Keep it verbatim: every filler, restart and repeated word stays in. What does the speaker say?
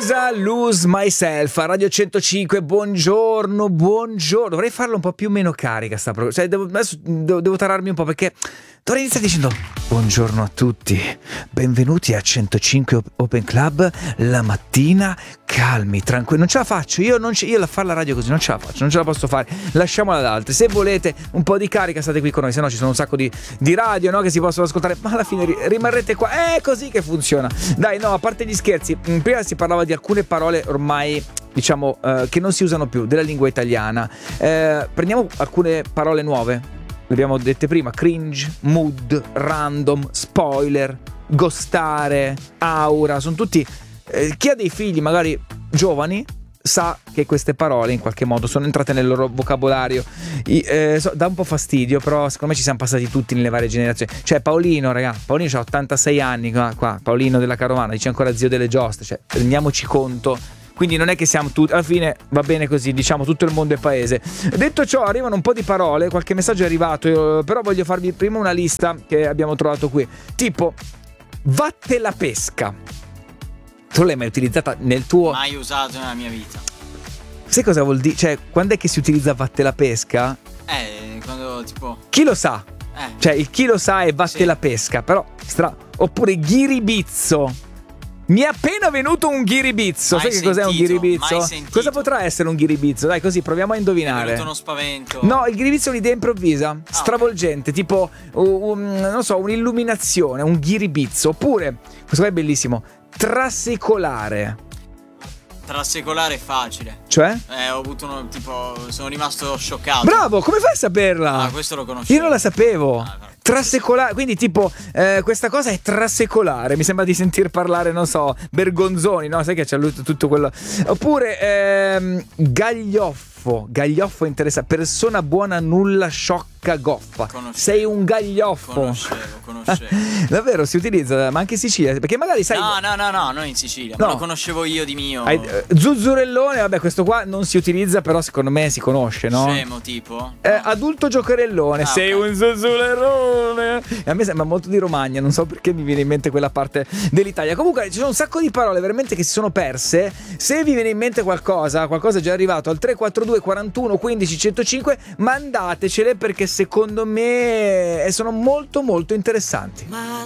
Medusa, Lose Myself a Radio centocinque. Buongiorno, buongiorno. Dovrei farlo un po' più meno carica sta pro- cioè devo, adesso devo, devo tararmi un po' perché dovrei iniziare dicendo buongiorno a tutti, benvenuti a centocinque Open Club la mattina, calmi, tranquilli. Non ce la faccio, io, non ce, io la fare la radio così non ce la faccio, non ce la posso fare, lasciamola ad altri. Se volete un po' di carica state qui con noi, se no ci sono un sacco di, di radio, no, che si possono ascoltare, ma alla fine rimarrete qua, è così che funziona. Dai, no, a parte gli scherzi, prima si parlava di alcune parole ormai diciamo eh, che non si usano più della lingua italiana. Eh, prendiamo alcune parole nuove, le abbiamo dette prima: cringe, mood, random, spoiler, ghostare, aura. Sono tutti eh, chi ha dei figli magari giovani sa che queste parole in qualche modo sono entrate nel loro vocabolario. I, eh, so, dà un po' fastidio, però secondo me ci siamo passati tutti nelle varie generazioni. Cioè Paolino, raga, Paolino ha ottantasei anni qua, qua, Paolino della Carovana, dice ancora zio delle giostre, cioè rendiamoci conto. Quindi non è che siamo tutti, alla fine va bene così, diciamo tutto il mondo è paese. Detto ciò, arrivano un po' di parole, qualche messaggio è arrivato, io, però voglio farvi prima una lista che abbiamo trovato qui. Tipo, vatte la pesca. Tu l'hai mai utilizzata nel tuo... Mai usato nella mia vita. Sai cosa vuol dire? Cioè, quando è che si utilizza vatte la pesca? Eh, quando tipo... Chi lo sa? Eh. Cioè, il chi lo sa è vatte Sì. la pesca, però... Stra... Oppure ghiribizzo. Mi è appena venuto un ghiribizzo. Mai Sai che cos'è un sentito, ghiribizzo? mai sentito. Cosa potrà essere un ghiribizzo? Dai, così proviamo a Mi è indovinare. venuto uno spavento. No, il ghiribizzo è un'idea improvvisa, ok. stravolgente, tipo un, non so, un'illuminazione, un ghiribizzo. Oppure, questo qua è bellissimo, trasecolare. Trasecolare è facile. Cioè? Eh, ho avuto uno tipo... Sono rimasto scioccato. Bravo, come fai a saperla? Ah, questo lo conoscevo. Io non la sapevo. Ah, però- Trasecolare, quindi tipo eh, questa cosa è trasecolare. Mi sembra di sentir parlare, non so, Bergonzoni, no? Sai che c'è lui tutto quello. Oppure ehm, gaglioffo. Gaglioffo interessa. Persona buona, nulla, sciocca, goffa. Conoscevo. Sei un gaglioffo. Conoscevo, conoscevo. Davvero si utilizza, ma anche in Sicilia. Perché magari sai. No, no, no, no, non in Sicilia. No. Ma lo conoscevo io di mio. hai- eh, Zuzzurellone, vabbè, questo qua non si utilizza, però secondo me si conosce, no? Scemo tipo. Eh, adulto giocherellone, Ah, sei ok. un zuzzurellone. E a me sembra molto di Romagna, non so perché mi viene in mente quella parte dell'Italia. Comunque ci sono un sacco di parole veramente che si sono perse. Se vi viene in mente qualcosa, qualcosa è già arrivato al tre quattro due quarantuno quindici centocinque, mandatecele perché secondo me sono molto molto interessanti.